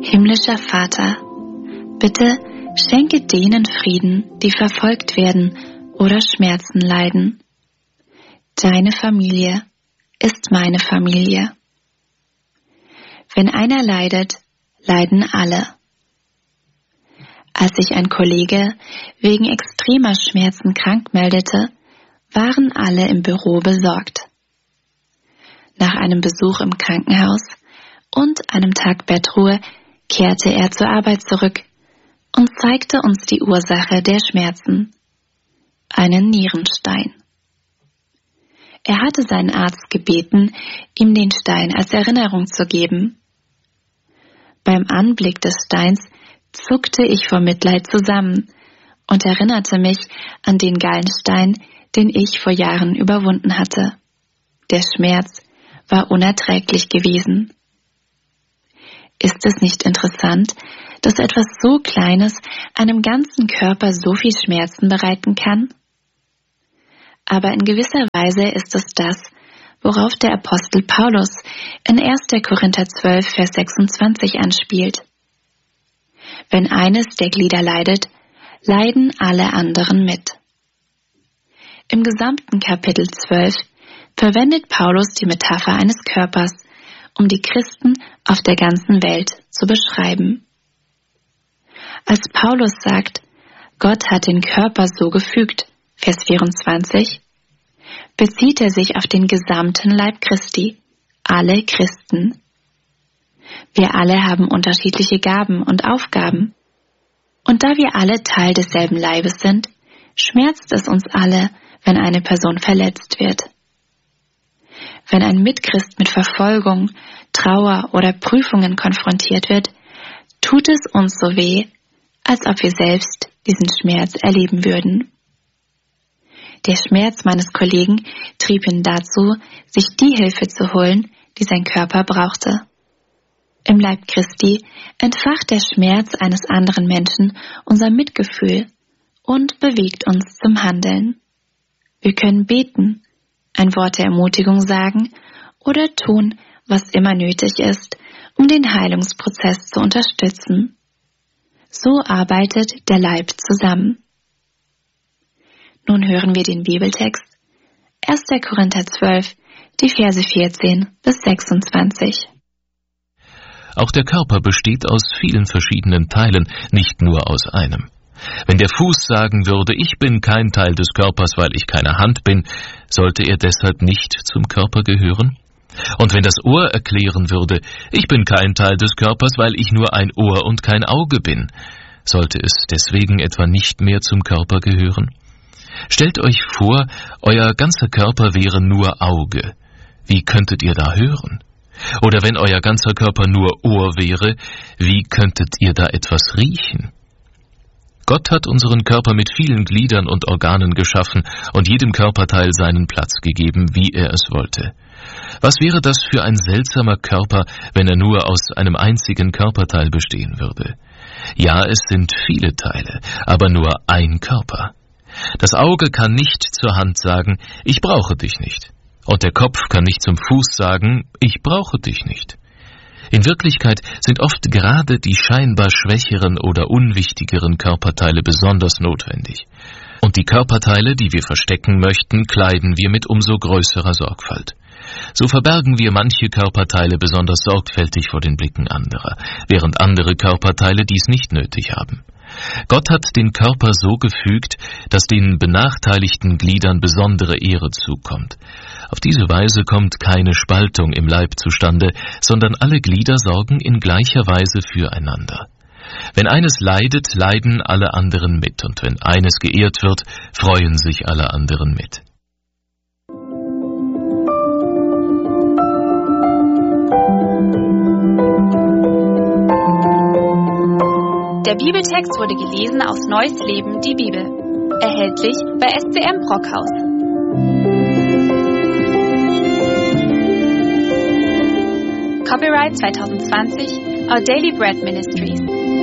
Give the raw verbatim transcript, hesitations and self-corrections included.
Himmlischer Vater, bitte schenke denen Frieden, die verfolgt werden oder Schmerzen leiden. Deine Familie ist meine Familie. Wenn einer leidet, leiden alle. Als sich ein Kollege wegen extremer Schmerzen krank meldete, waren alle im Büro besorgt. Nach einem Besuch im Krankenhaus und einem Tag Bettruhe kehrte er zur Arbeit zurück und zeigte uns die Ursache der Schmerzen: einen Nierenstein. Er hatte seinen Arzt gebeten, ihm den Stein als Erinnerung zu geben. Beim Anblick des Steins zuckte ich vor Mitleid zusammen und erinnerte mich an den Gallenstein, den ich vor Jahren überwunden hatte. Der Schmerz war unerträglich gewesen. Ist es nicht interessant, dass etwas so Kleines einem ganzen Körper so viel Schmerzen bereiten kann? Aber in gewisser Weise ist es das, worauf der Apostel Paulus in erster Korinther zwölf, Vers sechsundzwanzig anspielt. Wenn eines der Glieder leidet, leiden alle anderen mit. Im gesamten Kapitel zwölf verwendet Paulus die Metapher eines Körpers, um die Christen auf der ganzen Welt zu beschreiben. Als Paulus sagt, Gott hat den Körper so gefügt, Vers vierundzwanzig, bezieht er sich auf den gesamten Leib Christi, alle Christen. Wir alle haben unterschiedliche Gaben und Aufgaben. Und da wir alle Teil desselben Leibes sind, schmerzt es uns alle, wenn eine Person verletzt wird. Wenn ein Mitchrist mit Verfolgung, Trauer oder Prüfungen konfrontiert wird, tut es uns so weh, als ob wir selbst diesen Schmerz erleben würden. Der Schmerz meines Kollegen trieb ihn dazu, sich die Hilfe zu holen, die sein Körper brauchte. Im Leib Christi entfacht der Schmerz eines anderen Menschen unser Mitgefühl und bewegt uns zum Handeln. Wir können beten, ein Wort der Ermutigung sagen oder tun, was immer nötig ist, um den Heilungsprozess zu unterstützen. So arbeitet der Leib zusammen. Nun hören wir den Bibeltext, erster Korinther zwölf, die Verse vierzehn bis sechsundzwanzig. Auch der Körper besteht aus vielen verschiedenen Teilen, nicht nur aus einem. Wenn der Fuß sagen würde, ich bin kein Teil des Körpers, weil ich keine Hand bin, sollte er deshalb nicht zum Körper gehören? Und wenn das Ohr erklären würde, ich bin kein Teil des Körpers, weil ich nur ein Ohr und kein Auge bin, sollte es deswegen etwa nicht mehr zum Körper gehören? Stellt euch vor, euer ganzer Körper wäre nur Auge. Wie könntet ihr da hören? Oder wenn euer ganzer Körper nur Ohr wäre, wie könntet ihr da etwas riechen? Gott hat unseren Körper mit vielen Gliedern und Organen geschaffen und jedem Körperteil seinen Platz gegeben, wie er es wollte. Was wäre das für ein seltsamer Körper, wenn er nur aus einem einzigen Körperteil bestehen würde? Ja, es sind viele Teile, aber nur ein Körper. Das Auge kann nicht zur Hand sagen, ich brauche dich nicht. Und der Kopf kann nicht zum Fuß sagen, ich brauche dich nicht. In Wirklichkeit sind oft gerade die scheinbar schwächeren oder unwichtigeren Körperteile besonders notwendig. Und die Körperteile, die wir verstecken möchten, kleiden wir mit umso größerer Sorgfalt. So verbergen wir manche Körperteile besonders sorgfältig vor den Blicken anderer, während andere Körperteile dies nicht nötig haben. Gott hat den Körper so gefügt, dass den benachteiligten Gliedern besondere Ehre zukommt. Auf diese Weise kommt keine Spaltung im Leib zustande, sondern alle Glieder sorgen in gleicher Weise füreinander. Wenn eines leidet, leiden alle anderen mit, und wenn eines geehrt wird, freuen sich alle anderen mit. Der Bibeltext wurde gelesen aus Neues Leben, die Bibel. Erhältlich bei S C M Brockhaus. Copyright zwanzig zwanzig, Our Daily Bread Ministries.